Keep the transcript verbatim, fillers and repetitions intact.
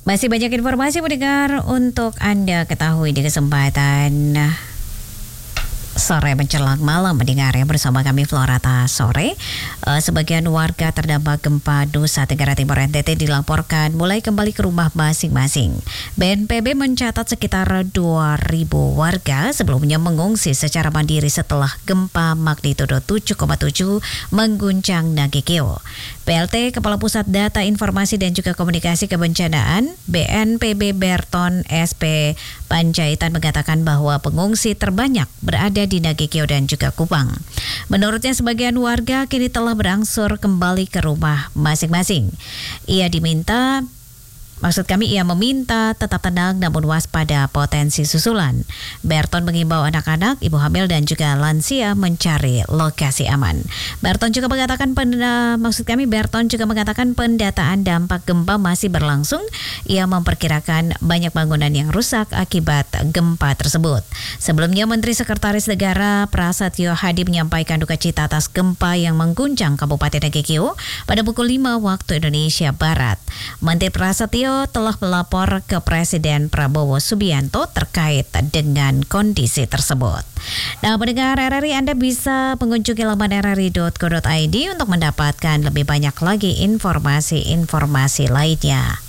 Masih banyak informasi mendengar untuk Anda ketahui di kesempatan sore menjelang malam mendengar ya bersama kami Florata sore. Uh, sebagian warga terdampak gempa Nusa Tenggara Timur N T T dilaporkan mulai kembali ke rumah masing-masing. B N P B mencatat sekitar dua ribu warga sebelumnya mengungsi secara mandiri setelah gempa magnitudo tujuh koma tujuh mengguncang Nagekeo. P L T Kepala Pusat Data Informasi dan juga Komunikasi Kebencanaan B N P B Berton S P Panjaitan mengatakan bahwa pengungsi terbanyak berada di Nagekeo dan juga Kupang. Menurutnya sebagian warga kini telah berangsur kembali ke rumah masing-masing. Ia diminta Maksud kami ia meminta tetap tenang namun waspada potensi susulan. Berton mengimbau anak-anak, ibu hamil dan juga lansia mencari lokasi aman. Berton juga mengatakan penda, maksud kami Berton juga mengatakan pendataan dampak gempa masih berlangsung. Ia memperkirakan banyak bangunan yang rusak akibat gempa tersebut. Sebelumnya Menteri Sekretaris Negara Prasetyo Hadi menyampaikan duka cita atas gempa yang mengguncang Kabupaten Nagekeo pada pukul lima waktu Indonesia Barat. Menteri Prasetyo telah melapor ke Presiden Prabowo Subianto terkait dengan kondisi tersebut. Nah, pendengar R R I, Anda bisa mengunjungi laman r r i dot co dot i d untuk mendapatkan lebih banyak lagi informasi-informasi lainnya.